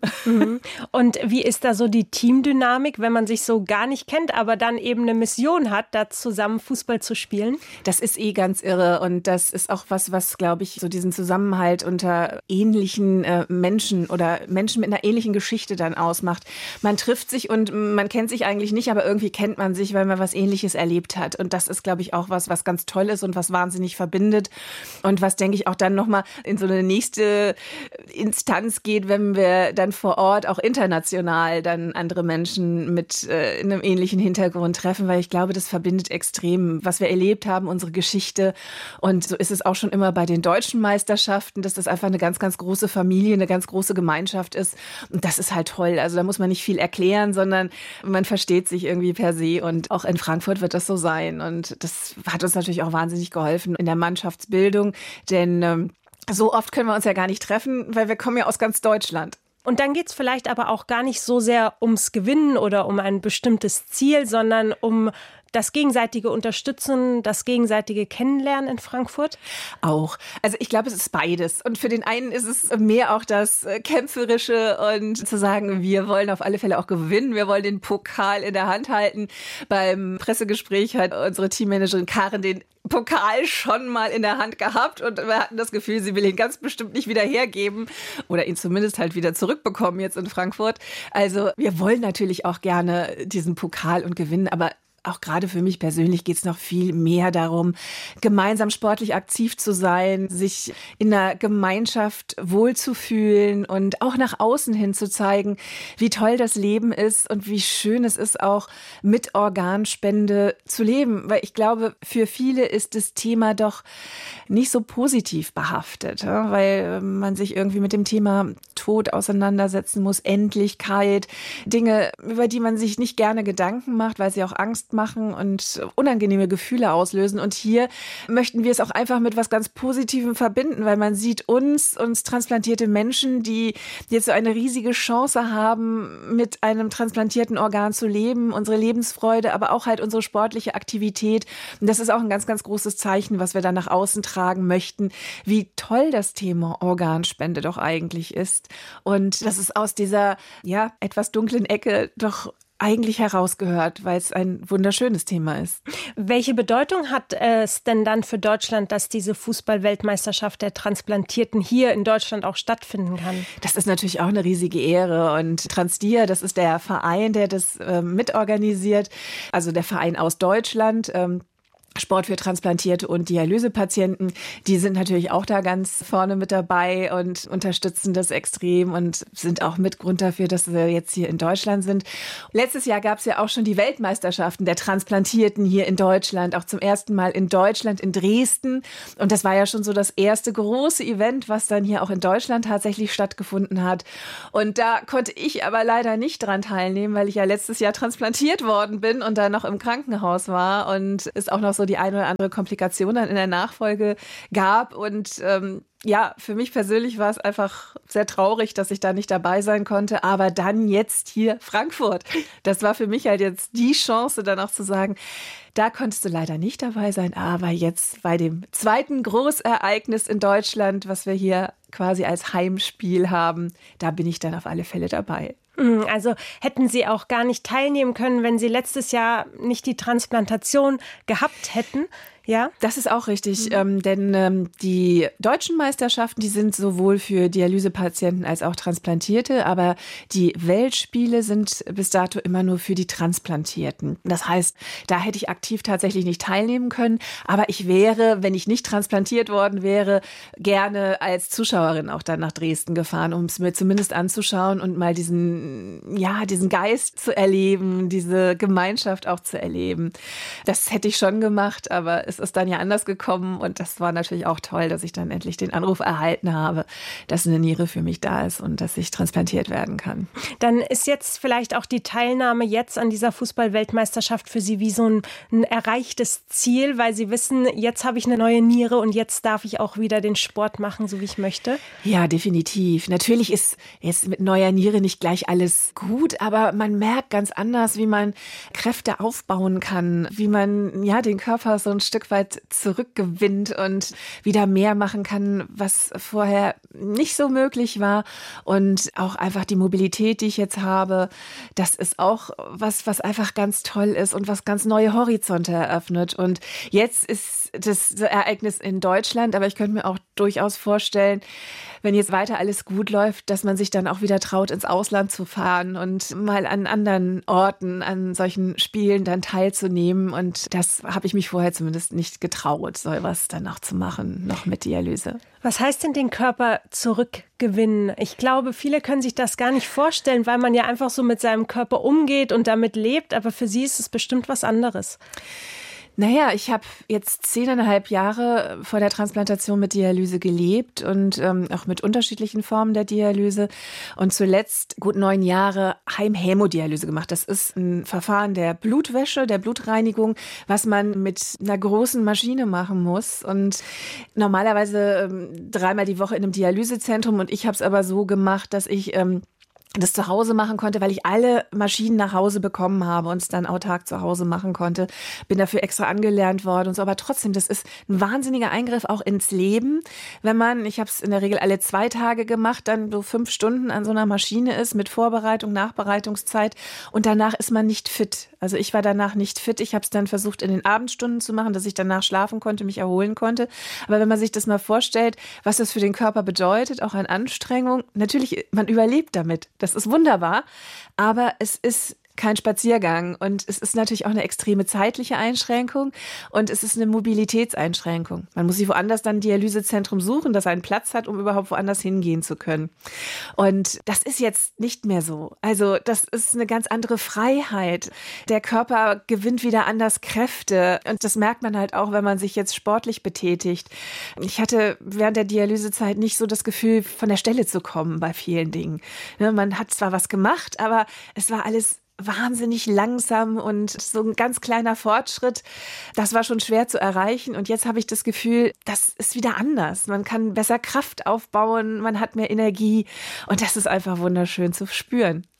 Und wie ist da so die Teamdynamik, wenn man sich so gar nicht kennt, aber dann eben eine Mission hat, da zusammen Fußball zu spielen? Das ist ganz irre und das ist auch was glaube ich, so diesen Zusammenhalt unter ähnlichen Menschen oder Menschen mit einer ähnlichen Geschichte dann ausmacht. Man trifft sich und man kennt sich eigentlich nicht, aber irgendwie kennt man sich, weil man was Ähnliches erlebt hat. Und das ist, glaube ich, auch was ganz toll ist und was wahnsinnig verbindet. Und was, denke ich, auch dann nochmal in so eine nächste Instanz geht, wenn wir dann vor Ort auch international dann andere Menschen mit einem ähnlichen Hintergrund treffen, weil ich glaube, das verbindet extrem, was wir erlebt haben, unsere Geschichte. Und so ist es auch schon immer bei den deutschen Meisterschaften, dass das einfach eine ganz, ganz große Familie, eine ganz große Gemeinschaft ist. Und das ist halt toll. Also da muss man nicht viel erklären, sondern man versteht sich irgendwie per se. Und auch in Frankfurt wird das so sein. Und das hat uns natürlich auch wahnsinnig geholfen in der Mannschaftsbildung. Denn so oft können wir uns ja gar nicht treffen, weil wir kommen ja aus ganz Deutschland. Und dann geht es vielleicht aber auch gar nicht so sehr ums Gewinnen oder um ein bestimmtes Ziel, sondern um das gegenseitige Unterstützen, das gegenseitige Kennenlernen in Frankfurt? Auch. Also ich glaube, es ist beides. Und für den einen ist es mehr auch das Kämpferische und zu sagen, wir wollen auf alle Fälle auch gewinnen. Wir wollen den Pokal in der Hand halten. Beim Pressegespräch hat unsere Teammanagerin Karen den Pokal schon mal in der Hand gehabt und wir hatten das Gefühl, sie will ihn ganz bestimmt nicht wieder hergeben oder ihn zumindest halt wieder zurückbekommen jetzt in Frankfurt. Also wir wollen natürlich auch gerne diesen Pokal und gewinnen, aber auch gerade für mich persönlich geht es noch viel mehr darum, gemeinsam sportlich aktiv zu sein, sich in einer Gemeinschaft wohlzufühlen und auch nach außen hin zu zeigen, wie toll das Leben ist und wie schön es ist, auch mit Organspende zu leben. Weil ich glaube, für viele ist das Thema doch nicht so positiv behaftet, weil man sich irgendwie mit dem Thema Tod auseinandersetzen muss, Endlichkeit, Dinge, über die man sich nicht gerne Gedanken macht, weil sie auch Angst machen und unangenehme Gefühle auslösen. Und hier möchten wir es auch einfach mit was ganz Positivem verbinden, weil man sieht uns transplantierte Menschen, die jetzt so eine riesige Chance haben, mit einem transplantierten Organ zu leben, unsere Lebensfreude, aber auch halt unsere sportliche Aktivität. Und das ist auch ein ganz, ganz großes Zeichen, was wir dann nach außen tragen möchten, wie toll das Thema Organspende doch eigentlich ist. Und dass es aus dieser, etwas dunklen Ecke doch eigentlich herausgehört, weil es ein wunderschönes Thema ist. Welche Bedeutung hat es denn dann für Deutschland, dass diese Fußball-Weltmeisterschaft der Transplantierten hier in Deutschland auch stattfinden kann? Das ist natürlich auch eine riesige Ehre. Und Transdia, das ist der Verein, der das mitorganisiert, also der Verein aus Deutschland. Sport für Transplantierte und Dialysepatienten, die sind natürlich auch da ganz vorne mit dabei und unterstützen das extrem und sind auch Mitgrund dafür, dass wir jetzt hier in Deutschland sind. Letztes Jahr gab es ja auch schon die Weltmeisterschaften der Transplantierten hier in Deutschland, auch zum ersten Mal in Deutschland, in Dresden. Und das war ja schon so das erste große Event, was dann hier auch in Deutschland tatsächlich stattgefunden hat. Und da konnte ich aber leider nicht dran teilnehmen, weil ich ja letztes Jahr transplantiert worden bin und dann noch im Krankenhaus war und es auch noch so die eine oder andere Komplikation dann in der Nachfolge gab. Und ja, für mich persönlich war es einfach sehr traurig, dass ich da nicht dabei sein konnte. Aber dann jetzt hier Frankfurt. Das war für mich halt jetzt die Chance, dann auch zu sagen, da konntest du leider nicht dabei sein. Aber jetzt bei dem zweiten Großereignis in Deutschland, was wir hier quasi als Heimspiel haben, da bin ich dann auf alle Fälle dabei. Also hätten Sie auch gar nicht teilnehmen können, wenn Sie letztes Jahr nicht die Transplantation gehabt hätten? Ja, das ist auch richtig, denn die deutschen Meisterschaften, die sind sowohl für Dialysepatienten als auch Transplantierte, aber die Weltspiele sind bis dato immer nur für die Transplantierten. Das heißt, da hätte ich aktiv tatsächlich nicht teilnehmen können, aber ich wäre, wenn ich nicht transplantiert worden wäre, gerne als Zuschauerin auch dann nach Dresden gefahren, um es mir zumindest anzuschauen und mal diesen Geist zu erleben, diese Gemeinschaft auch zu erleben. Das hätte ich schon gemacht, aber es ist dann ja anders gekommen und das war natürlich auch toll, dass ich dann endlich den Anruf erhalten habe, dass eine Niere für mich da ist und dass ich transplantiert werden kann. Dann ist jetzt vielleicht auch die Teilnahme jetzt an dieser Fußball-Weltmeisterschaft für Sie wie so ein erreichtes Ziel, weil Sie wissen, jetzt habe ich eine neue Niere und jetzt darf ich auch wieder den Sport machen, so wie ich möchte? Ja, definitiv. Natürlich ist jetzt mit neuer Niere nicht gleich alles gut, aber man merkt ganz anders, wie man Kräfte aufbauen kann, wie man ja den Körper so ein Stück weit zurückgewinnt und wieder mehr machen kann, was vorher nicht so möglich war. Und auch einfach die Mobilität, die ich jetzt habe, das ist auch was einfach ganz toll ist und was ganz neue Horizonte eröffnet. Und jetzt ist das Ereignis in Deutschland, aber ich könnte mir auch durchaus vorstellen, wenn jetzt weiter alles gut läuft, dass man sich dann auch wieder traut, ins Ausland zu fahren und mal an anderen Orten, an solchen Spielen dann teilzunehmen. Und das habe ich mich vorher zumindest nicht getraut, so was dann auch zu machen, noch mit Dialyse. Was heißt denn den Körper zurückgewinnen? Ich glaube, viele können sich das gar nicht vorstellen, weil man ja einfach so mit seinem Körper umgeht und damit lebt. Aber für Sie ist es bestimmt was anderes. Naja, ich habe jetzt 10,5 Jahre vor der Transplantation mit Dialyse gelebt und auch mit unterschiedlichen Formen der Dialyse und zuletzt gut 9 Jahre Heimhämodialyse gemacht. Das ist ein Verfahren der Blutwäsche, der Blutreinigung, was man mit einer großen Maschine machen muss und normalerweise 3-mal die Woche in einem Dialysezentrum und ich habe es aber so gemacht, dass ich das zu Hause machen konnte, weil ich alle Maschinen nach Hause bekommen habe und es dann autark zu Hause machen konnte. Bin dafür extra angelernt worden und so. Aber trotzdem, das ist ein wahnsinniger Eingriff auch ins Leben. Wenn man, ich habe es in der Regel alle 2 Tage gemacht, dann so 5 Stunden an so einer Maschine ist mit Vorbereitung, Nachbereitungszeit und danach ist man nicht fit. Also ich war danach nicht fit. Ich habe es dann versucht in den Abendstunden zu machen, dass ich danach schlafen konnte, mich erholen konnte. Aber wenn man sich das mal vorstellt, was das für den Körper bedeutet, auch an Anstrengung, natürlich, man überlebt damit. Das ist wunderbar, aber es ist kein Spaziergang und es ist natürlich auch eine extreme zeitliche Einschränkung und es ist eine Mobilitätseinschränkung. Man muss sich woanders dann ein Dialysezentrum suchen, das einen Platz hat, um überhaupt woanders hingehen zu können. Und das ist jetzt nicht mehr so. Also das ist eine ganz andere Freiheit. Der Körper gewinnt wieder anders Kräfte und das merkt man halt auch, wenn man sich jetzt sportlich betätigt. Ich hatte während der Dialysezeit nicht so das Gefühl, von der Stelle zu kommen bei vielen Dingen. Man hat zwar was gemacht, aber es war alles wahnsinnig langsam und so ein ganz kleiner Fortschritt. Das war schon schwer zu erreichen. Und jetzt habe ich das Gefühl, das ist wieder anders. Man kann besser Kraft aufbauen, man hat mehr Energie. Und das ist einfach wunderschön zu spüren.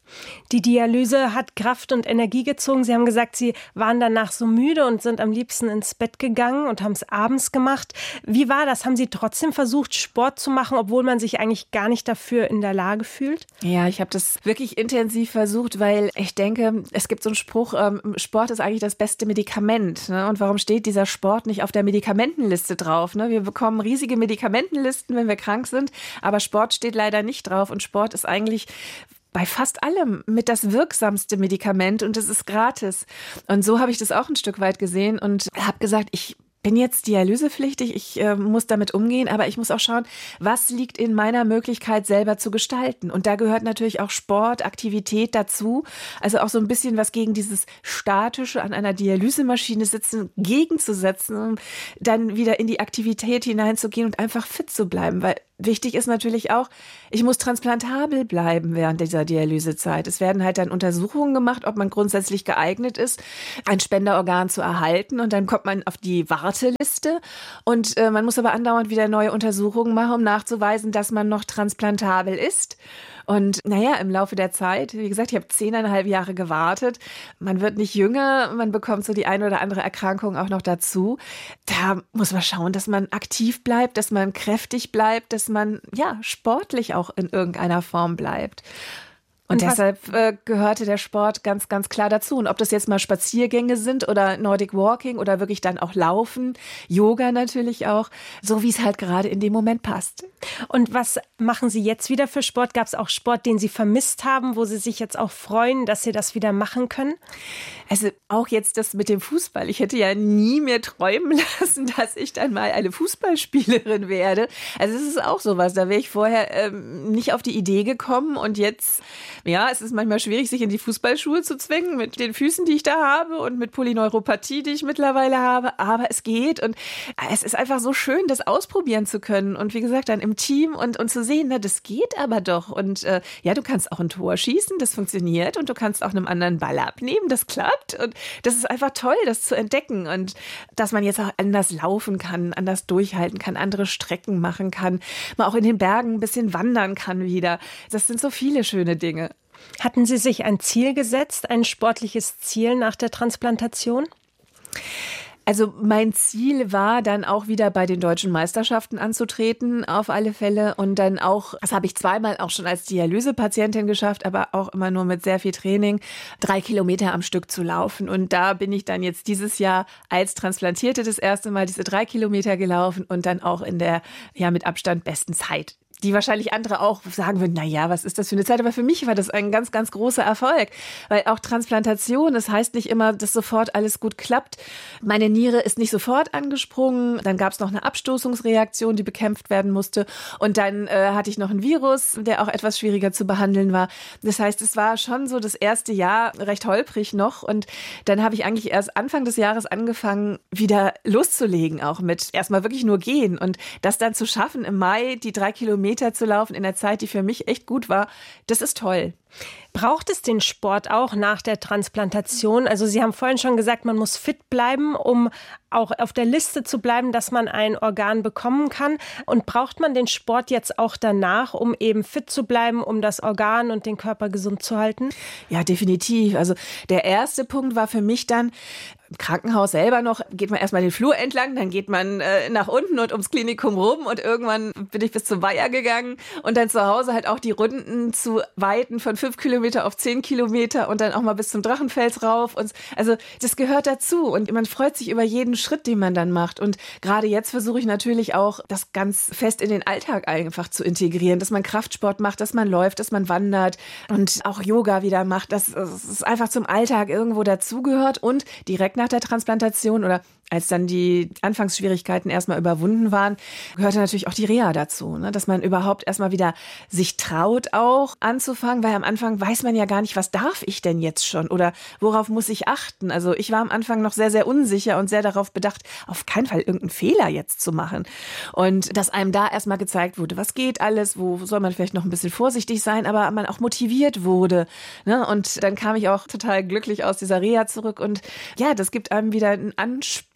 Die Dialyse hat Kraft und Energie gezogen. Sie haben gesagt, Sie waren danach so müde und sind am liebsten ins Bett gegangen und haben es abends gemacht. Wie war das? Haben Sie trotzdem versucht, Sport zu machen, obwohl man sich eigentlich gar nicht dafür in der Lage fühlt? Ja, ich habe das wirklich intensiv versucht, weil ich denke, es gibt so einen Spruch, Sport ist eigentlich das beste Medikament. Ne? Und warum steht dieser Sport nicht auf der Medikamentenliste drauf? Ne? Wir bekommen riesige Medikamentenlisten, wenn wir krank sind, aber Sport steht leider nicht drauf. Und Sport ist eigentlich bei fast allem mit das wirksamste Medikament und es ist gratis. Und so habe ich das auch ein Stück weit gesehen und habe gesagt, ich bin jetzt dialysepflichtig, ich muss damit umgehen, aber ich muss auch schauen, was liegt in meiner Möglichkeit selber zu gestalten. Und da gehört natürlich auch Sport, Aktivität dazu. Also auch so ein bisschen was gegen dieses Statische an einer Dialysemaschine sitzen, gegenzusetzen, um dann wieder in die Aktivität hineinzugehen und einfach fit zu bleiben. Weil wichtig ist natürlich auch, ich muss transplantabel bleiben während dieser Dialysezeit. Es werden halt dann Untersuchungen gemacht, ob man grundsätzlich geeignet ist, ein Spenderorgan zu erhalten. Und dann kommt man auf die Warteliste. Und man muss aber andauernd wieder neue Untersuchungen machen, um nachzuweisen, dass man noch transplantabel ist. Und naja, im Laufe der Zeit, wie gesagt, ich habe 10,5 Jahre gewartet. Man wird nicht jünger, man bekommt so die eine oder andere Erkrankung auch noch dazu. Da muss man schauen, dass man aktiv bleibt, dass man kräftig bleibt, dass man ja sportlich auch in irgendeiner Form bleibt. Und deshalb gehörte der Sport ganz, ganz klar dazu. Und ob das jetzt mal Spaziergänge sind oder Nordic Walking oder wirklich dann auch Laufen, Yoga natürlich auch, so wie es halt gerade in dem Moment passt. Und was machen Sie jetzt wieder für Sport? Gab es auch Sport, den Sie vermisst haben, wo Sie sich jetzt auch freuen, dass Sie das wieder machen können? Also auch jetzt das mit dem Fußball. Ich hätte ja nie mehr träumen lassen, dass ich dann mal eine Fußballspielerin werde. Also es ist auch sowas, da wäre ich vorher nicht auf die Idee gekommen und jetzt... Ja, es ist manchmal schwierig, sich in die Fußballschuhe zu zwingen mit den Füßen, die ich da habe und mit Polyneuropathie, die ich mittlerweile habe. Aber es geht und es ist einfach so schön, das ausprobieren zu können. Und wie gesagt, dann im Team und zu sehen, na, das geht aber doch. Und ja, du kannst auch ein Tor schießen, das funktioniert. Und du kannst auch einem anderen Ball abnehmen, das klappt. Und das ist einfach toll, das zu entdecken. Und dass man jetzt auch anders laufen kann, anders durchhalten kann, andere Strecken machen kann. Man auch in den Bergen ein bisschen wandern kann wieder. Das sind so viele schöne Dinge. Hatten Sie sich ein Ziel gesetzt, ein sportliches Ziel nach der Transplantation? Also mein Ziel war dann auch wieder bei den deutschen Meisterschaften anzutreten, auf alle Fälle. Und dann auch, das habe ich zweimal auch schon als Dialysepatientin geschafft, aber auch immer nur mit sehr viel Training, 3 Kilometer am Stück zu laufen. Und da bin ich dann jetzt dieses Jahr als Transplantierte das erste Mal diese 3 Kilometer gelaufen und dann auch in der, ja, mit Abstand besten Zeit. Die wahrscheinlich andere auch sagen würden, na ja, was ist das für eine Zeit? Aber für mich war das ein ganz, ganz großer Erfolg. Weil auch Transplantation, das heißt nicht immer, dass sofort alles gut klappt. Meine Niere ist nicht sofort angesprungen. Dann gab es noch eine Abstoßungsreaktion, die bekämpft werden musste. Und dann hatte ich noch ein Virus, der auch etwas schwieriger zu behandeln war. Das heißt, es war schon so das erste Jahr recht holprig noch. Und dann habe ich eigentlich erst Anfang des Jahres angefangen, wieder loszulegen, auch mit erstmal wirklich nur gehen. Und das dann zu schaffen, im Mai die 3 Kilometer zu laufen in der Zeit, die für mich echt gut war, das ist toll. Braucht es den Sport auch nach der Transplantation? Also Sie haben vorhin schon gesagt, man muss fit bleiben, um auch auf der Liste zu bleiben, dass man ein Organ bekommen kann. Und braucht man den Sport jetzt auch danach, um eben fit zu bleiben, um das Organ und den Körper gesund zu halten? Ja, definitiv. Also der erste Punkt war für mich dann, im Krankenhaus selber noch, geht man erstmal den Flur entlang, dann geht man nach unten und ums Klinikum rum und irgendwann bin ich bis zum Weiher gegangen und dann zu Hause halt auch die Runden zu weiten von 5 Kilometer auf 10 Kilometer und dann auch mal bis zum Drachenfels rauf. Und also das gehört dazu und man freut sich über jeden Schritt, den man dann macht. Und gerade jetzt versuche ich natürlich auch, das ganz fest in den Alltag einfach zu integrieren, dass man Kraftsport macht, dass man läuft, dass man wandert und auch Yoga wieder macht, dass es einfach zum Alltag irgendwo dazugehört und direkt nach der Transplantation oder als dann die Anfangsschwierigkeiten erstmal überwunden waren, gehörte natürlich auch die Reha dazu, ne? Dass man überhaupt erstmal wieder sich traut auch anzufangen, weil am Anfang weiß man ja gar nicht, was darf ich denn jetzt schon oder worauf muss ich achten. Also ich war am Anfang noch sehr, sehr unsicher und sehr darauf bedacht, auf keinen Fall irgendeinen Fehler jetzt zu machen. Und dass einem da erstmal gezeigt wurde, was geht alles, wo soll man vielleicht noch ein bisschen vorsichtig sein, aber man auch motiviert wurde. Ne? Und dann kam ich auch total glücklich aus dieser Reha zurück und ja, das gibt einem wieder einen Ansporn,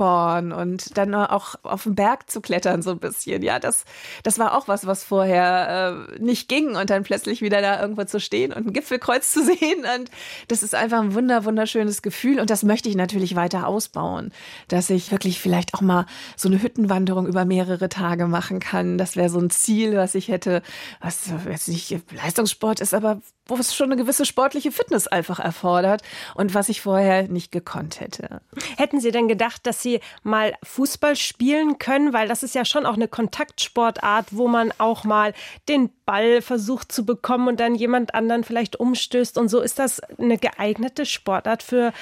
Skisporn und dann auch auf den Berg zu klettern so ein bisschen. Ja, das war auch was vorher nicht ging und dann plötzlich wieder da irgendwo zu stehen und ein Gipfelkreuz zu sehen. Und das ist einfach ein wunderschönes Gefühl und das möchte ich natürlich weiter ausbauen, dass ich wirklich vielleicht auch mal so eine Hüttenwanderung über mehrere Tage machen kann. Das wäre so ein Ziel, was ich hätte, was jetzt nicht Leistungssport ist, aber wo es schon eine gewisse sportliche Fitness einfach erfordert und was ich vorher nicht gekonnt hätte. Hätten Sie denn gedacht, dass Sie mal Fußball spielen können? Weil das ist ja schon auch eine Kontaktsportart, wo man auch mal den Ball versucht zu bekommen und dann jemand anderen vielleicht umstößt. Und so ist das eine geeignete Sportart für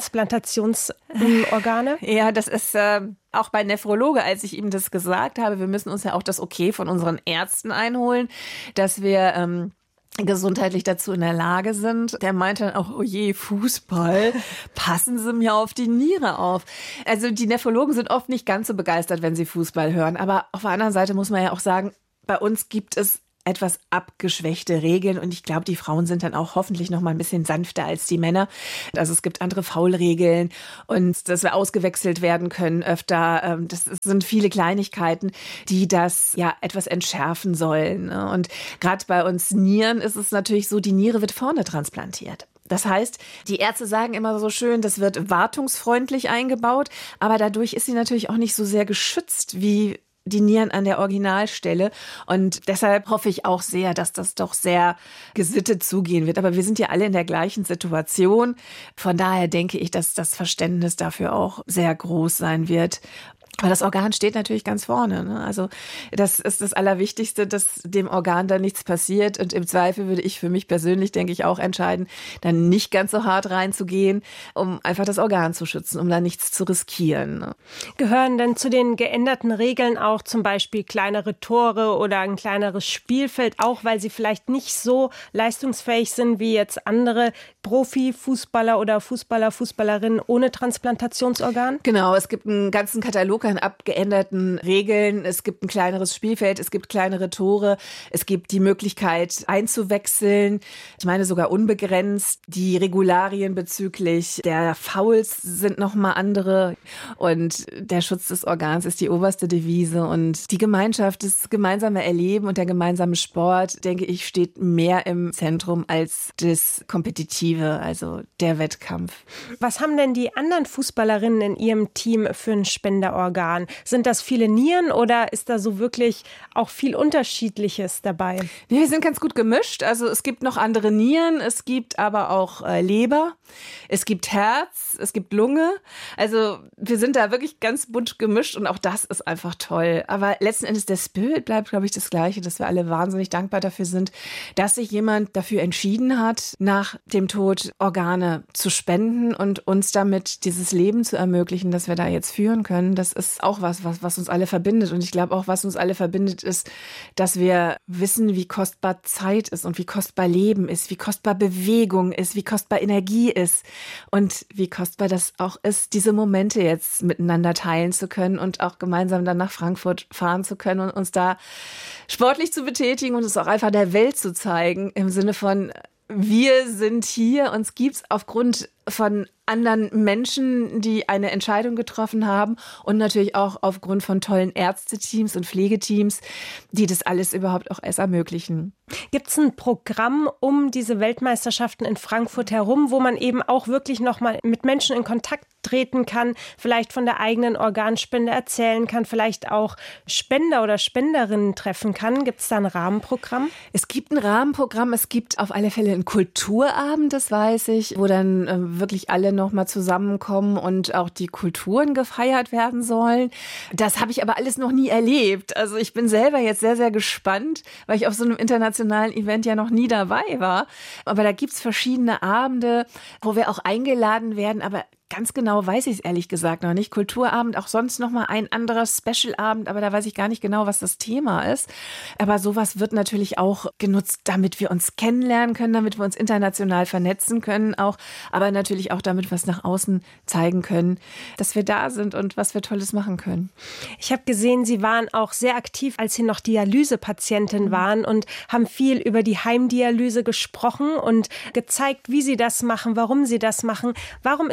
Transplantationsorgane? Ja, das ist auch bei Nephrologe, als ich ihm das gesagt habe, wir müssen uns ja auch das Okay von unseren Ärzten einholen, dass wir gesundheitlich dazu in der Lage sind. Der meinte dann auch, oh je, Fußball, passen Sie mir auf die Niere auf. Also die Nephrologen sind oft nicht ganz so begeistert, wenn sie Fußball hören. Aber auf der anderen Seite muss man ja auch sagen, bei uns gibt es etwas abgeschwächte Regeln und ich glaube, die Frauen sind dann auch hoffentlich noch mal ein bisschen sanfter als die Männer. Also es gibt andere Foulregeln und dass wir ausgewechselt werden können öfter. Das sind viele Kleinigkeiten, die das ja etwas entschärfen sollen. Und gerade bei uns Nieren ist es natürlich so, die Niere wird vorne transplantiert. Das heißt, die Ärzte sagen immer so schön, das wird wartungsfreundlich eingebaut, aber dadurch ist sie natürlich auch nicht so sehr geschützt wie die Nieren an der Originalstelle. Und deshalb hoffe ich auch sehr, dass das doch sehr gesittet zugehen wird. Aber wir sind ja alle in der gleichen Situation. Von daher denke ich, dass das Verständnis dafür auch sehr groß sein wird. Aber das Organ steht natürlich ganz vorne, ne? Also das ist das Allerwichtigste, dass dem Organ da nichts passiert. Und im Zweifel würde ich für mich persönlich, denke ich, auch entscheiden, dann nicht ganz so hart reinzugehen, um einfach das Organ zu schützen, um da nichts zu riskieren, ne? Gehören denn zu den geänderten Regeln auch zum Beispiel kleinere Tore oder ein kleineres Spielfeld, auch weil sie vielleicht nicht so leistungsfähig sind wie jetzt andere Profifußballer oder Fußballerinnen ohne Transplantationsorgan? Genau, es gibt einen ganzen Katalog an abgeänderten Regeln. Es gibt ein kleineres Spielfeld, es gibt kleinere Tore, es gibt die Möglichkeit einzuwechseln. Ich meine sogar unbegrenzt. Die Regularien bezüglich der Fouls sind nochmal andere und der Schutz des Organs ist die oberste Devise und die Gemeinschaft, das gemeinsame Erleben und der gemeinsame Sport, denke ich, steht mehr im Zentrum als das Kompetitive, also der Wettkampf. Was haben denn die anderen Fußballerinnen in ihrem Team für ein Spenderorgan? Sind das viele Nieren oder ist da so wirklich auch viel Unterschiedliches dabei? Wir sind ganz gut gemischt. Also es gibt noch andere Nieren, es gibt aber auch Leber, es gibt Herz, es gibt Lunge. Also wir sind da wirklich ganz bunt gemischt und auch das ist einfach toll. Aber letzten Endes der Spirit bleibt, glaube ich, das Gleiche, dass wir alle wahnsinnig dankbar dafür sind, dass sich jemand dafür entschieden hat, nach dem Tod Organe zu spenden und uns damit dieses Leben zu ermöglichen, das wir da jetzt führen können. Das ist auch was uns alle verbindet. Und ich glaube auch, was uns alle verbindet, ist, dass wir wissen, wie kostbar Zeit ist und wie kostbar Leben ist, wie kostbar Bewegung ist, wie kostbar Energie ist und wie kostbar das auch ist, diese Momente jetzt miteinander teilen zu können und auch gemeinsam dann nach Frankfurt fahren zu können und uns da sportlich zu betätigen und es auch einfach der Welt zu zeigen, im Sinne von, wir sind hier, uns gibt's aufgrund von anderen Menschen, die eine Entscheidung getroffen haben und natürlich auch aufgrund von tollen Ärzteteams und Pflegeteams, die das alles überhaupt auch erst ermöglichen. Gibt es ein Programm um diese Weltmeisterschaften in Frankfurt herum, wo man eben auch wirklich nochmal mit Menschen in Kontakt treten kann, vielleicht von der eigenen Organspende erzählen kann, vielleicht auch Spender oder Spenderinnen treffen kann? Gibt es da ein Rahmenprogramm? Es gibt ein Rahmenprogramm, es gibt auf alle Fälle einen Kulturabend, das weiß ich, wo dann wirklich alle nochmal zusammenkommen und auch die Kulturen gefeiert werden sollen. Das habe ich aber alles noch nie erlebt. Also ich bin selber jetzt sehr, sehr gespannt, weil ich auf so einem internationalen Event ja noch nie dabei war. Aber da gibt's verschiedene Abende, wo wir auch eingeladen werden, aber ganz genau weiß ich es ehrlich gesagt noch nicht. Kulturabend, auch sonst noch mal ein anderer Special-Abend, aber da weiß ich gar nicht genau, was das Thema ist. Aber sowas wird natürlich auch genutzt, damit wir uns kennenlernen können, damit wir uns international vernetzen können auch, aber natürlich auch damit wir es nach außen zeigen können, dass wir da sind und was wir Tolles machen können. Ich habe gesehen, Sie waren auch sehr aktiv, als Sie noch Dialysepatientin waren und haben viel über die Heimdialyse gesprochen und gezeigt, wie Sie das machen, warum Sie das machen. Warum ist Ihnen das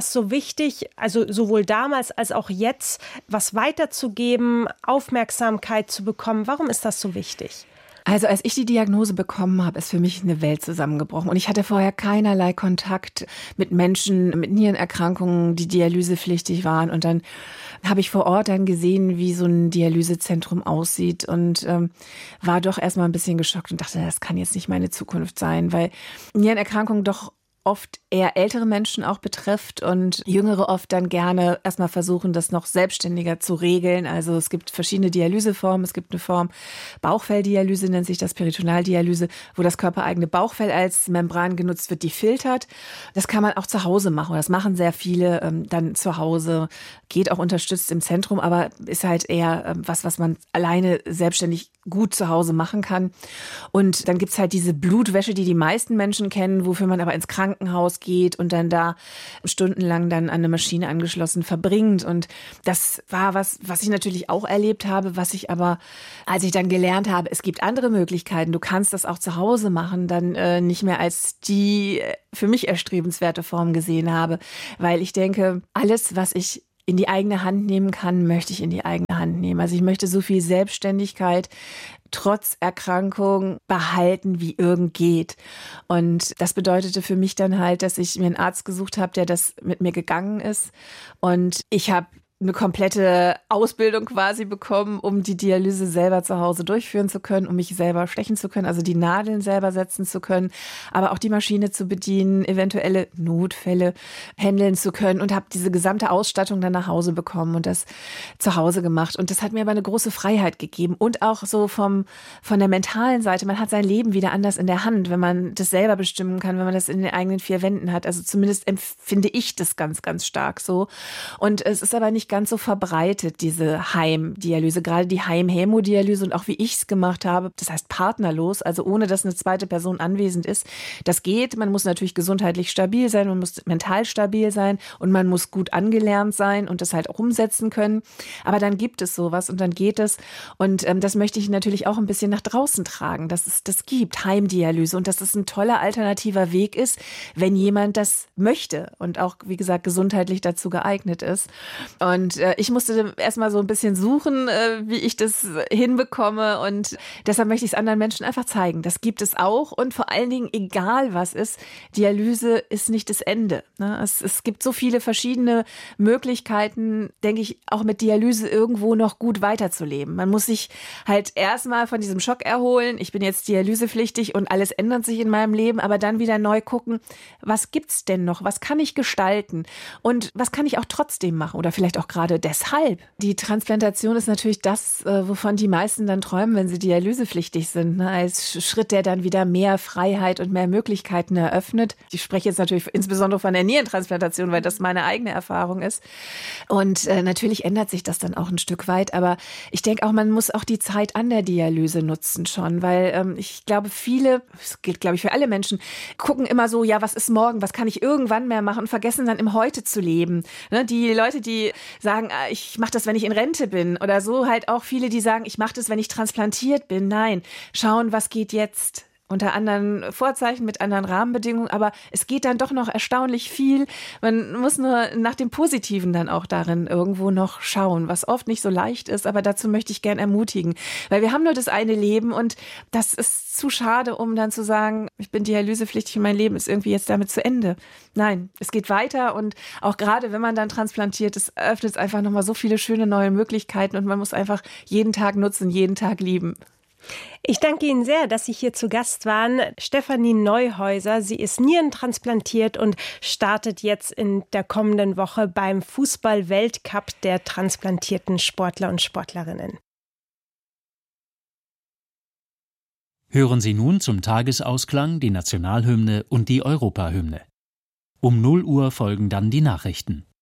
das so wichtig, also sowohl damals als auch jetzt, was weiterzugeben, Aufmerksamkeit zu bekommen? Warum ist das so wichtig? Also als ich die Diagnose bekommen habe, ist für mich eine Welt zusammengebrochen. Und ich hatte vorher keinerlei Kontakt mit Menschen mit Nierenerkrankungen, die dialysepflichtig waren. Und dann habe ich vor Ort dann gesehen, wie so ein Dialysezentrum aussieht und war doch erstmal ein bisschen geschockt und dachte, das kann jetzt nicht meine Zukunft sein, weil Nierenerkrankungen doch oft eher ältere Menschen auch betrifft und Jüngere oft dann gerne erstmal versuchen, das noch selbstständiger zu regeln. Also es gibt verschiedene Dialyseformen. Es gibt eine Form Bauchfelldialyse, nennt sich das Peritonaldialyse, wo das körpereigene Bauchfell als Membran genutzt wird, die filtert. Das kann man auch zu Hause machen. Das machen sehr viele dann zu Hause. Geht auch unterstützt im Zentrum, aber ist halt eher was man alleine selbstständig gut zu Hause machen kann. Und dann gibt's halt diese Blutwäsche, die meisten Menschen kennen, wofür man aber ins Krankenhaus geht und dann da stundenlang dann an eine Maschine angeschlossen verbringt. Und das war was ich natürlich auch erlebt habe, was ich aber, als ich dann gelernt habe, es gibt andere Möglichkeiten, du kannst das auch zu Hause machen, dann nicht mehr als die für mich erstrebenswerte Form gesehen habe. Weil ich denke, alles, was ich in die eigene Hand nehmen kann, möchte ich in die eigene Hand nehmen. Also ich möchte so viel Selbstständigkeit trotz Erkrankung behalten, wie irgend geht. Und das bedeutete für mich dann halt, dass ich mir einen Arzt gesucht habe, der das mit mir gegangen ist. Und ich habe eine komplette Ausbildung quasi bekommen, um die Dialyse selber zu Hause durchführen zu können, um mich selber stechen zu können, also die Nadeln selber setzen zu können, aber auch die Maschine zu bedienen, eventuelle Notfälle handeln zu können und habe diese gesamte Ausstattung dann nach Hause bekommen und das zu Hause gemacht. Und das hat mir aber eine große Freiheit gegeben und auch so von der mentalen Seite. Man hat sein Leben wieder anders in der Hand, wenn man das selber bestimmen kann, wenn man das in den eigenen vier Wänden hat. Also zumindest empfinde ich das ganz, ganz stark so. Und es ist aber nicht ganz so verbreitet, diese Heimdialyse, gerade die Heimhämodialyse und auch wie ich es gemacht habe, das heißt partnerlos, also ohne, dass eine zweite Person anwesend ist. Das geht, man muss natürlich gesundheitlich stabil sein, man muss mental stabil sein und man muss gut angelernt sein und das halt auch umsetzen können. Aber dann gibt es sowas und dann geht es und das möchte ich natürlich auch ein bisschen nach draußen tragen, dass es das gibt, Heimdialyse und dass es ein toller alternativer Weg ist, wenn jemand das möchte und auch, wie gesagt, gesundheitlich dazu geeignet ist. Und ich musste erstmal so ein bisschen suchen, wie ich das hinbekomme. Und deshalb möchte ich es anderen Menschen einfach zeigen. Das gibt es auch. Und vor allen Dingen, egal was ist, Dialyse ist nicht das Ende. Es gibt so viele verschiedene Möglichkeiten, denke ich, auch mit Dialyse irgendwo noch gut weiterzuleben. Man muss sich halt erstmal von diesem Schock erholen. Ich bin jetzt dialysepflichtig und alles ändert sich in meinem Leben. Aber dann wieder neu gucken, was gibt's denn noch? Was kann ich gestalten? Und was kann ich auch trotzdem machen? Oder vielleicht auch gerade deshalb. Die Transplantation ist natürlich das, wovon die meisten dann träumen, wenn sie dialysepflichtig sind, ne? Als Schritt, der dann wieder mehr Freiheit und mehr Möglichkeiten eröffnet. Ich spreche jetzt natürlich insbesondere von der Nierentransplantation, weil das meine eigene Erfahrung ist. Und natürlich ändert sich das dann auch ein Stück weit. Aber ich denke auch, man muss auch die Zeit an der Dialyse nutzen schon, weil ich glaube, viele, das gilt glaube ich für alle Menschen, gucken immer so, ja, was ist morgen, was kann ich irgendwann mehr machen und vergessen dann im Heute zu leben. Ne? Die Leute, die sagen, ich mache das, wenn ich in Rente bin oder so, halt auch viele, die sagen, ich mache das, wenn ich transplantiert bin. Nein, schauen, was geht jetzt. Unter anderen Vorzeichen, mit anderen Rahmenbedingungen, aber es geht dann doch noch erstaunlich viel. Man muss nur nach dem Positiven dann auch darin irgendwo noch schauen, was oft nicht so leicht ist, aber dazu möchte ich gern ermutigen, weil wir haben nur das eine Leben und das ist zu schade, um dann zu sagen, ich bin dialysepflichtig und mein Leben ist irgendwie jetzt damit zu Ende. Nein, es geht weiter und auch gerade, wenn man dann transplantiert ist, öffnet es einfach nochmal so viele schöne neue Möglichkeiten und man muss einfach jeden Tag nutzen, jeden Tag lieben. Ich danke Ihnen sehr, dass Sie hier zu Gast waren. Stefanie Neuhäuser, sie ist nierentransplantiert und startet jetzt in der kommenden Woche beim Fußball-Weltcup der transplantierten Sportler und Sportlerinnen. Hören Sie nun zum Tagesausklang die Nationalhymne und die Europahymne. Um 0 Uhr folgen dann die Nachrichten.